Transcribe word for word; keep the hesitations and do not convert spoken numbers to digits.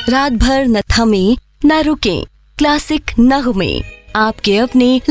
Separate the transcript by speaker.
Speaker 1: रात भर न थमे न रुके, क्लासिक नगमे, आपके अपने